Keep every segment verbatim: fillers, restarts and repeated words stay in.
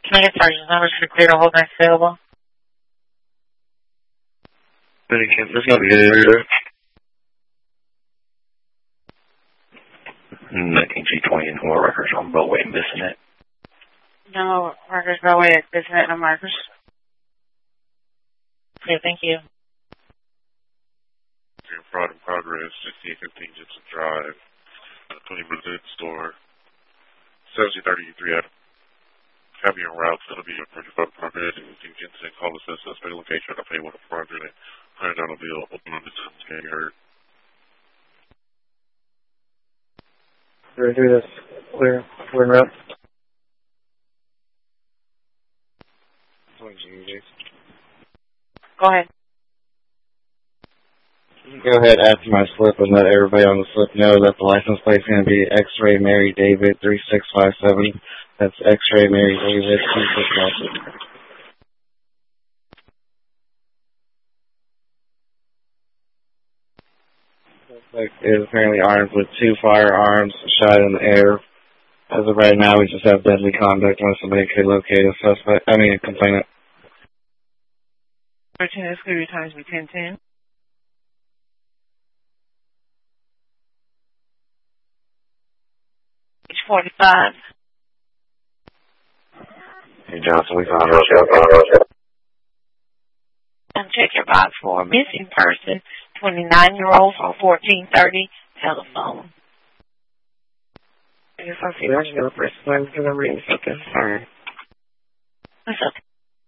Can I get Sergeant's numbers for clear to hold next available? There's going to be a nineteen G twenty and more records on Bellway and Bissonnet. No, Markers Bellway at Bissonnet, no Markers. Okay, thank you. Fraud in progress, sixty-eight fifteen Gibson Drive, twenty Brazil store, seventy thirty-three Adam. Have you en route, it's going to be a forty-five progress, fifteen Jensen, call the suspect location, I pay one of four hundred and one hundred dollar bill, open on the distance, can you heard? We're through this. Clear. We're en route. Go ahead. Go ahead after my slip and let everybody on the slip know that the license plate is going to be X-Ray Mary David three six five seven. That's X-Ray Mary David three six five seven. Suspect is apparently armed with two firearms shot in the air. As of right now, we just have deadly conduct unless somebody could locate a suspect. I mean, a complainant. thirteen is clear, your times be ten ten. forty-five. Hey, Johnson, we found Rochelle. And check your box for a missing person, twenty-nine-year-old from fourteen thirty, telephone. I guess I'll see if I can go first. I'm going to read something. Sorry. That's okay.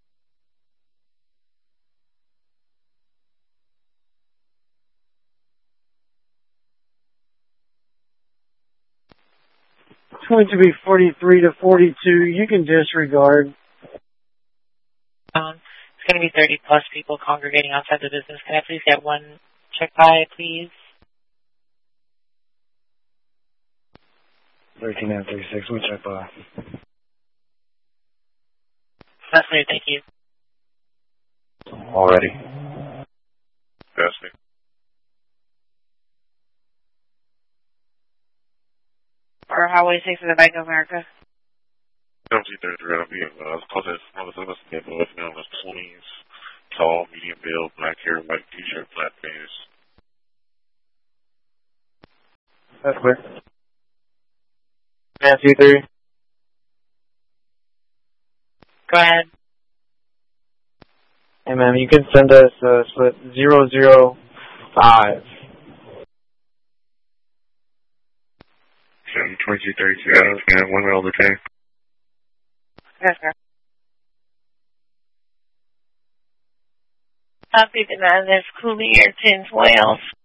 It's going to be forty-three to forty-two. You can disregard. Um, it's going to be thirty plus people congregating outside the business. Can I please get one check by, please? thirteen nine three six, one check by. That's clear, thank you. Already. That's me. Or Highway six of the Bank of America. seventeen thirty-three, I'll be in, uh, close as one of the us get both known as twenties, tall, medium build, black hair, white t-shirt, flat pants. That's clear. Nancy three. Go ahead. Hey, ma'am, you can send us uh, split zero zero five. twenty-two thirty-two, I was going to have one roll the tank. Yes, sir. Top fifty-nine, that's Coolier ten twelve.